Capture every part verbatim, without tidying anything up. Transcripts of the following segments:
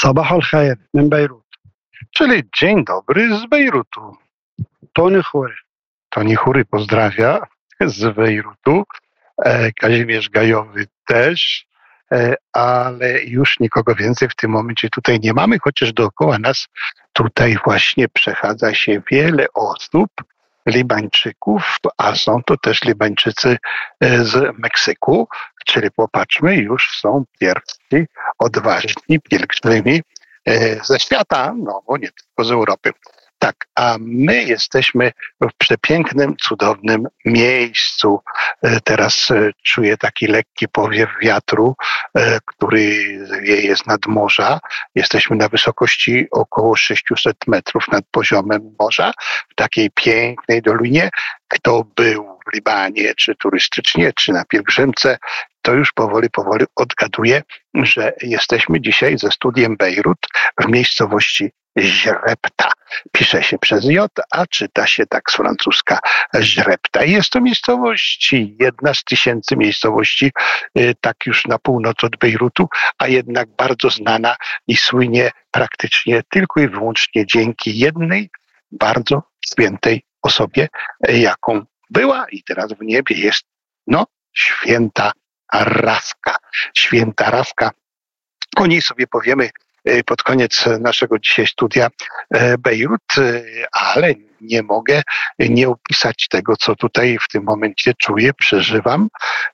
صباح الخير من بيروت. Czyli dzień dobry z Bejrutu. Tony Chóry. Toni Chury pozdrawia z Bejrutu. E, Kazimierz Gajowy też, e, ale już nikogo więcej w tym momencie tutaj nie mamy, chociaż dookoła nas tutaj właśnie przechadza się wiele osób, Libańczyków, a są to też Libańczycy e, z Meksyku, czyli popatrzmy, już są pierwsi odważni pielgrzymi e, ze świata, no bo nie tylko z Europy. Tak, a my jesteśmy w przepięknym, cudownym miejscu. E, Teraz e, czuję taki lekki powiew wiatru, e, który wieje z nad morza. Jesteśmy na wysokości około sześćset metrów nad poziomem morza, w takiej pięknej dolinie. Kto był w Libanie, czy turystycznie, czy na pielgrzymce, to już powoli, powoli odgaduje, że jesteśmy dzisiaj ze studiem Bejrut w miejscowości Źrebta. Pisze się przez J, a czyta się tak z francuska Źrebta. Jest to miejscowość, jedna z tysięcy miejscowości, tak już na północ od Bejrutu, a jednak bardzo znana i słynie praktycznie tylko i wyłącznie dzięki jednej bardzo świętej osobie, jaką była i teraz w niebie jest, no, święta Rafka. Święta Rafka. O niej sobie powiemy pod koniec naszego dzisiaj studia Bejrut, ale nie mogę nie opisać tego, co tutaj w tym momencie czuję, przeżywam.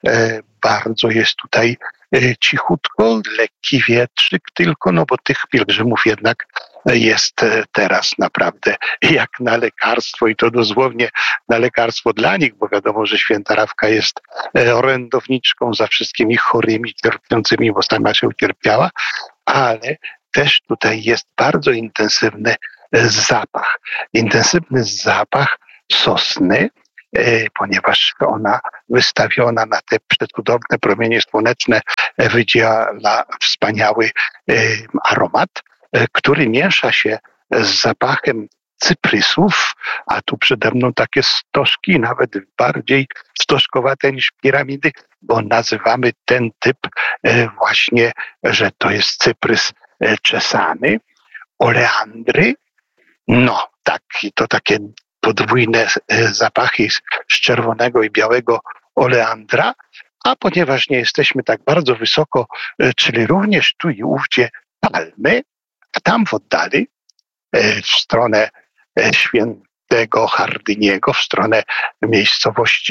Bardzo jest tutaj cichutko, lekki wietrzyk tylko, no bo tych pielgrzymów jednak jest teraz naprawdę jak na lekarstwo i to dosłownie na lekarstwo dla nich, bo wiadomo, że święta Rafka jest orędowniczką za wszystkimi chorymi, cierpiącymi, bo sama się ucierpiała, ale też tutaj jest bardzo intensywny zapach. Intensywny zapach sosny, ponieważ ona wystawiona na te przecudowne promienie słoneczne wydziela wspaniały aromat, który miesza się z zapachem cyprysów, a tu przede mną takie stożki, nawet bardziej stożkowate niż piramidy, bo nazywamy ten typ właśnie, że to jest cyprys czesany, oleandry, no tak, i to takie podwójne zapachy z czerwonego i białego oleandra, a ponieważ nie jesteśmy tak bardzo wysoko, czyli również tu i ówdzie palmy, a tam w oddali, w stronę świętego Hardyniego, w stronę miejscowości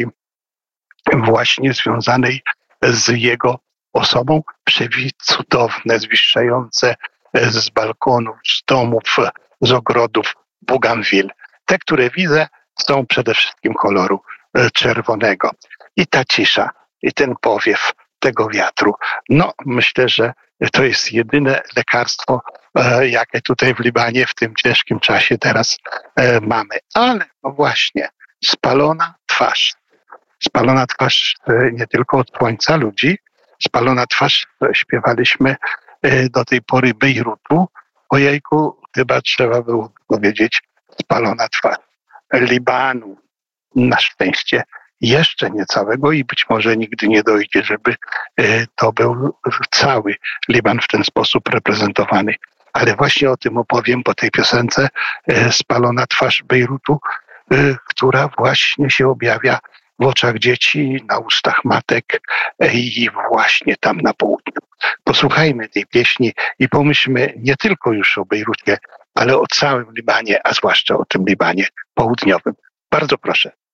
właśnie związanej z jego osobą, przecudowne, zwiszczające z balkonów, z domów, z ogrodów Bougainville. Te, które widzę, są przede wszystkim koloru czerwonego. I ta cisza, i ten powiew tego wiatru, no myślę, że to jest jedyne lekarstwo, jakie tutaj w Libanie w tym ciężkim czasie teraz mamy. Ale no właśnie, spalona twarz. Spalona twarz nie tylko od słońca ludzi, spalona twarz śpiewaliśmy do tej pory Bejrutu. Ojejku, chyba trzeba było powiedzieć spalona twarz Libanu. Na szczęście jeszcze nie całego i być może nigdy nie dojdzie, żeby to był cały Liban w ten sposób reprezentowany. Ale właśnie o tym opowiem po tej piosence Spalona twarz Bejrutu, która właśnie się objawia w oczach dzieci, na ustach matek i właśnie tam na południu. Posłuchajmy tej pieśni i pomyślmy nie tylko już o Bejrucie, ale o całym Libanie, a zwłaszcza o tym Libanie południowym. Bardzo proszę.